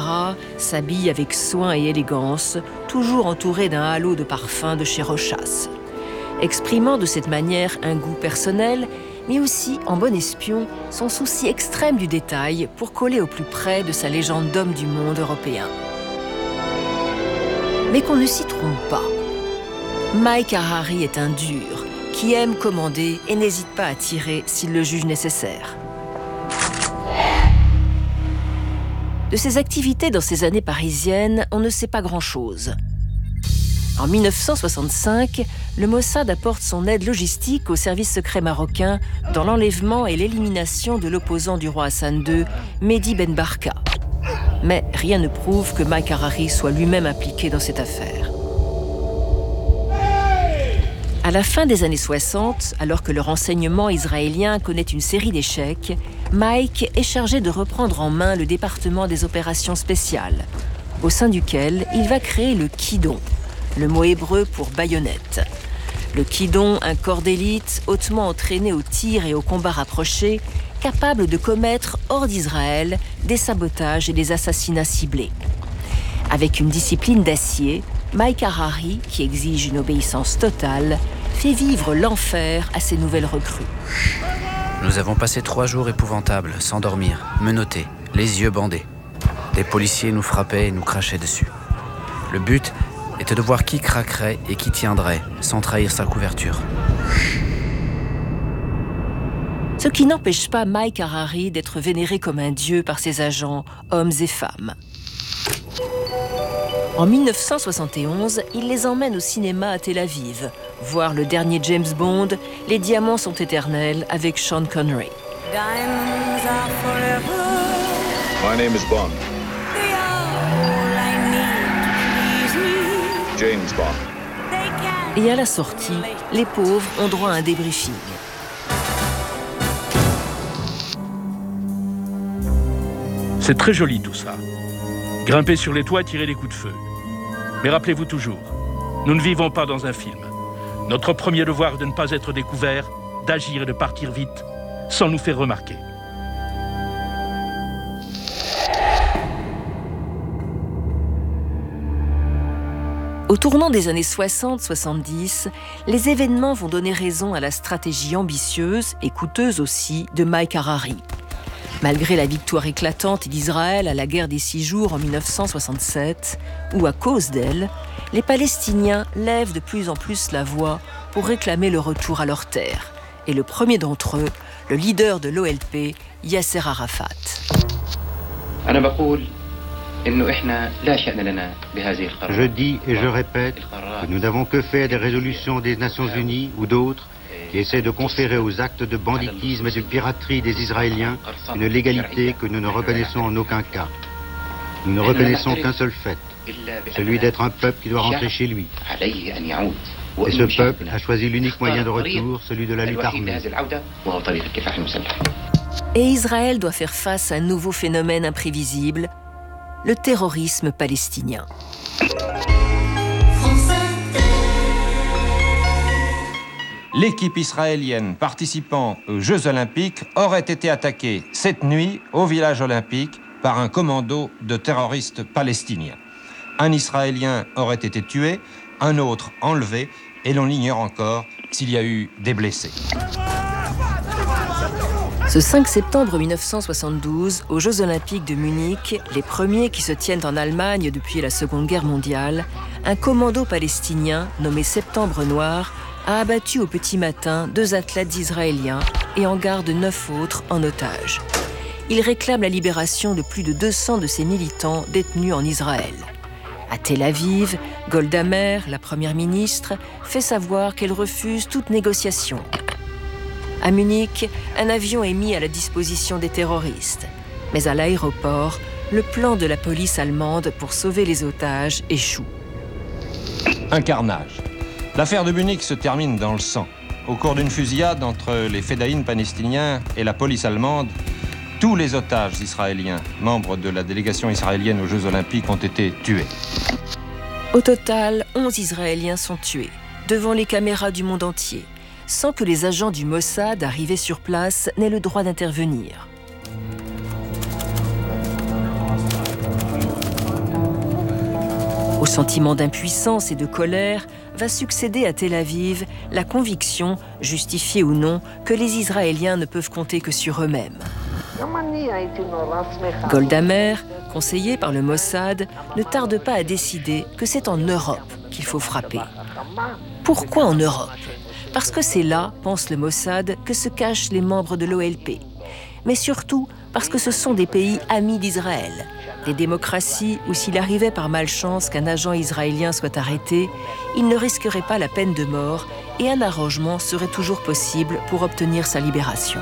caméra, s'habille avec soin et élégance, toujours entouré d'un halo de parfum de chez Rochas. Exprimant de cette manière un goût personnel, mais aussi, en bon espion, son souci extrême du détail pour coller au plus près de sa légende d'homme du monde européen. Mais qu'on ne s'y trompe pas. Mike Harari est un dur, qui aime commander et n'hésite pas à tirer s'il le juge nécessaire. De ses activités dans ces années parisiennes, on ne sait pas grand-chose. En 1965, le Mossad apporte son aide logistique au service secret marocain dans l'enlèvement et l'élimination de l'opposant du roi Hassan II, Mehdi Ben Barka. Mais rien ne prouve que Mike Harari soit lui-même impliqué dans cette affaire. À la fin des années 60, alors que le renseignement israélien connaît une série d'échecs, Mike est chargé de reprendre en main le département des opérations spéciales, au sein duquel il va créer le Kidon, le mot hébreu pour baïonnette. Le Kidon, un corps d'élite hautement entraîné au tir et au combat rapproché, capable de commettre hors d'Israël des sabotages et des assassinats ciblés. Avec une discipline d'acier, Mike Harari, qui exige une obéissance totale, fait vivre l'enfer à ses nouvelles recrues. Nous avons passé 3 jours épouvantables, sans dormir, menottés, les yeux bandés. Des policiers nous frappaient et nous crachaient dessus. Le but était de voir qui craquerait et qui tiendrait, sans trahir sa couverture. Ce qui n'empêche pas Mike Harari d'être vénéré comme un dieu par ses agents, hommes et femmes. En 1971, il les emmène au cinéma à Tel Aviv, voir le dernier James Bond, Les Diamants sont éternels, avec Sean Connery. My name is Bond. James Bond. Et à la sortie, les pauvres ont droit à un débriefing. C'est très joli tout ça. Grimper sur les toits, tirer des coups de feu. Mais rappelez-vous toujours, nous ne vivons pas dans un film. Notre premier devoir est de ne pas être découvert, d'agir et de partir vite, sans nous faire remarquer. Au tournant des années 60-70, les événements vont donner raison à la stratégie ambitieuse et coûteuse aussi de Mike Harari. Malgré la victoire éclatante d'Israël à la guerre des 6 jours en 1967, ou à cause d'elle, les Palestiniens lèvent de plus en plus la voix pour réclamer le retour à leur terre. Et le premier d'entre eux, le leader de l'OLP, Yasser Arafat. Je dis et je répète que nous n'avons que faire des résolutions des Nations Unies ou d'autres qui essaient de conférer aux actes de banditisme et de piraterie des Israéliens une légalité que nous ne reconnaissons en aucun cas. Nous ne reconnaissons qu'un seul fait, celui d'être un peuple qui doit rentrer chez lui. Et ce peuple a choisi l'unique moyen de retour, celui de la lutte armée. Et Israël doit faire face à un nouveau phénomène imprévisible, le terrorisme palestinien. L'équipe israélienne participant aux Jeux Olympiques aurait été attaquée cette nuit au village olympique par un commando de terroristes palestiniens. Un Israélien aurait été tué, un autre enlevé, et l'on ignore encore s'il y a eu des blessés. Ce 5 septembre 1972, aux Jeux Olympiques de Munich, les premiers qui se tiennent en Allemagne depuis la Seconde Guerre mondiale, un commando palestinien nommé Septembre Noir a abattu au petit matin 2 athlètes israéliens et en garde 9 autres en otage. Il réclame la libération de plus de 200 de ses militants détenus en Israël. À Tel Aviv, Golda Meir, la première ministre, fait savoir qu'elle refuse toute négociation. À Munich, un avion est mis à la disposition des terroristes. Mais à l'aéroport, le plan de la police allemande pour sauver les otages échoue. Un carnage. L'affaire de Munich se termine dans le sang. Au cours d'une fusillade entre les fédayines palestiniens et la police allemande, tous les otages israéliens, membres de la délégation israélienne aux Jeux Olympiques, ont été tués. Au total, 11 Israéliens sont tués, devant les caméras du monde entier, sans que les agents du Mossad arrivés sur place n'aient le droit d'intervenir. Au sentiment d'impuissance et de colère va succéder à Tel Aviv la conviction, justifiée ou non, que les Israéliens ne peuvent compter que sur eux-mêmes. Golda Meir, conseillée par le Mossad, ne tarde pas à décider que c'est en Europe qu'il faut frapper. Pourquoi en Europe ? Parce que c'est là, pense le Mossad, que se cachent les membres de l'OLP. Mais surtout parce que ce sont des pays amis d'Israël, des démocraties où s'il arrivait par malchance qu'un agent israélien soit arrêté, il ne risquerait pas la peine de mort et un arrangement serait toujours possible pour obtenir sa libération.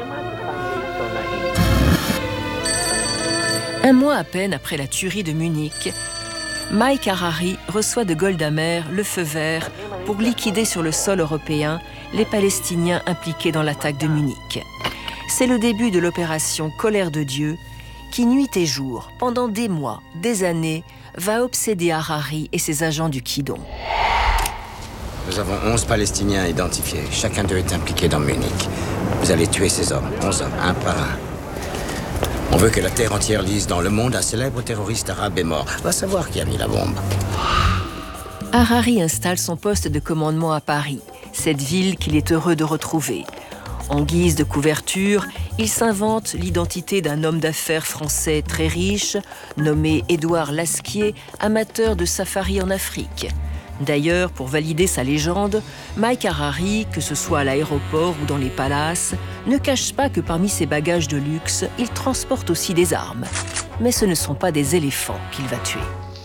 Un mois à peine après la tuerie de Munich, Mike Harari reçoit de Golda Meir le feu vert pour liquider sur le sol européen les Palestiniens impliqués dans l'attaque de Munich. C'est le début de l'opération Colère de Dieu qui, nuit et jour, pendant des mois, des années, va obséder Harari et ses agents du Kidon. Nous avons 11 Palestiniens identifiés. Chacun d'eux est impliqué dans Munich. Vous allez tuer ces hommes, 11 hommes, un par un. On veut que la terre entière lise dans le monde un célèbre terroriste arabe est mort. Va savoir qui a mis la bombe. Harari installe son poste de commandement à Paris, cette ville qu'il est heureux de retrouver. En guise de couverture, il s'invente l'identité d'un homme d'affaires français très riche, nommé Édouard Lasquier, amateur de safari en Afrique. D'ailleurs, pour valider sa légende, Mike Harari, que ce soit à l'aéroport ou dans les palaces, ne cache pas que parmi ses bagages de luxe, il transporte aussi des armes. Mais ce ne sont pas des éléphants qu'il va tuer.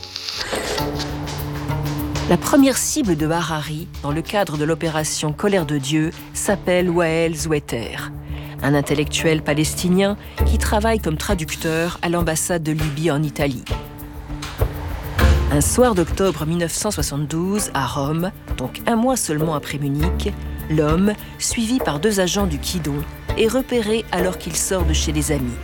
La première cible de Harari, dans le cadre de l'opération Colère de Dieu, s'appelle Wael Zoueter, un intellectuel palestinien qui travaille comme traducteur à l'ambassade de Libye en Italie. Un soir d'octobre 1972, à Rome, donc un mois seulement après Munich, l'homme, suivi par 2 agents du Kidon, est repéré alors qu'il sort de chez des amis.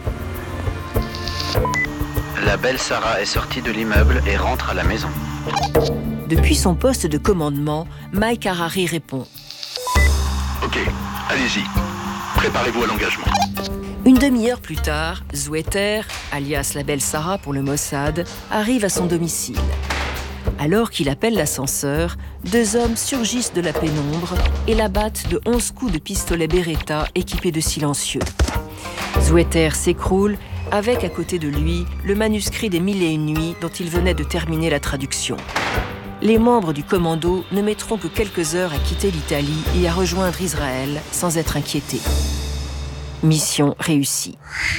La belle Sarah est sortie de l'immeuble et rentre à la maison. Depuis son poste de commandement, Mike Harari répond « Ok, allez-y. Préparez-vous à l'engagement. » Une demi-heure plus tard, Zoueter, alias la belle Sarah pour le Mossad, arrive à son domicile. Alors qu'il appelle l'ascenseur, 2 hommes surgissent de la pénombre et l'abattent de 11 coups de pistolet Beretta équipés de silencieux. Zoueter s'écroule avec à côté de lui le manuscrit des 1001 nuits dont il venait de terminer la traduction. Les membres du commando ne mettront que quelques heures à quitter l'Italie et à rejoindre Israël sans être inquiétés. Mission réussie.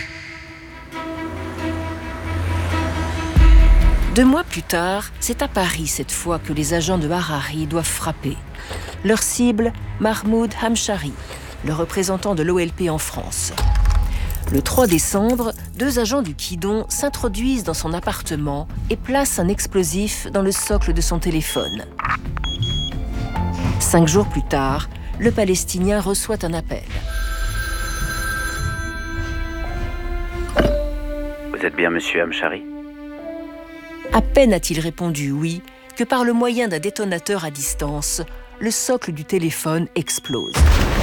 2 mois plus tard, c'est à Paris cette fois que les agents de Harari doivent frapper. Leur cible, Mahmoud Hamshari, le représentant de l'OLP en France. Le 3 décembre, 2 agents du Kidon s'introduisent dans son appartement et placent un explosif dans le socle de son téléphone. 5 jours plus tard, le Palestinien reçoit un appel. Vous êtes bien monsieur Hamshari ? À peine a-t-il répondu oui que par le moyen d'un détonateur à distance, le socle du téléphone explose.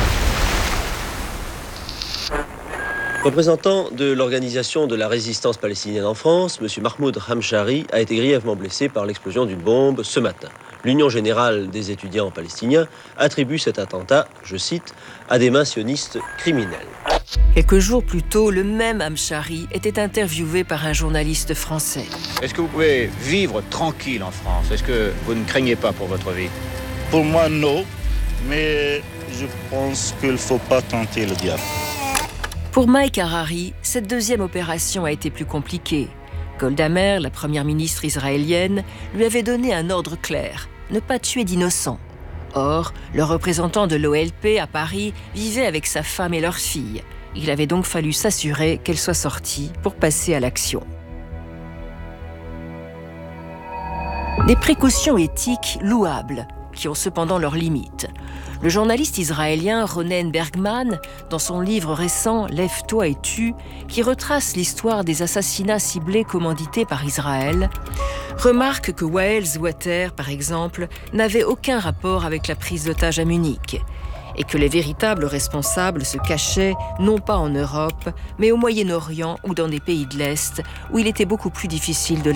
Représentant de l'Organisation de la résistance palestinienne en France, M. Mahmoud Hamshari a été grièvement blessé par l'explosion d'une bombe ce matin. L'Union générale des étudiants palestiniens attribue cet attentat, je cite, à des mains sionistes criminelles. Quelques jours plus tôt, le même Hamshari était interviewé par un journaliste français. Est-ce que vous pouvez vivre tranquille en France? Est-ce que vous ne craignez pas pour votre vie? Pour moi, non. Mais je pense qu'il ne faut pas tenter le diable. Pour Mike Harari, cette deuxième opération a été plus compliquée. Golda Meir, la première ministre israélienne, lui avait donné un ordre clair, ne pas tuer d'innocents. Or, le représentant de l'OLP à Paris vivait avec sa femme et leur fille. Il avait donc fallu s'assurer qu'elle soit sortie pour passer à l'action. Des précautions éthiques louables, qui ont cependant leurs limites. Le journaliste israélien Ronen Bergman, dans son livre récent « Lève-toi et tue », qui retrace l'histoire des assassinats ciblés commandités par Israël, remarque que Wael Zoueter, par exemple, n'avait aucun rapport avec la prise d'otage à Munich, et que les véritables responsables se cachaient non pas en Europe, mais au Moyen-Orient ou dans des pays de l'Est, où il était beaucoup plus difficile de les